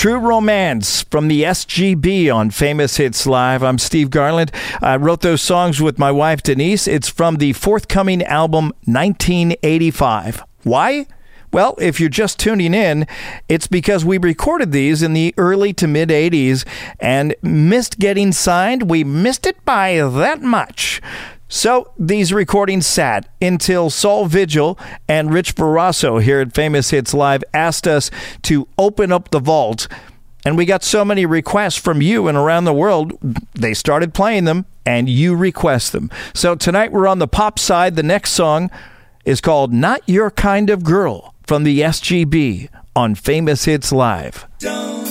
True Romance from the SGB on Famous Hits Live. I'm Steve Garland. I wrote those songs with my wife, Denise. It's from the forthcoming album 1985. Why? Well, if you're just tuning in, it's because we recorded these in the early to mid-'80s and missed getting signed. We missed it by that much. So these recordings sat until Saul Vigil and Rich Barrasso here at Famous Hits Live asked us to open up the vault. And we got so many requests from you and around the world, they started playing them and you request them. So tonight we're on the pop side. The next song is called Not Your Kind of Girl from the SGB on Famous Hits Live. Don't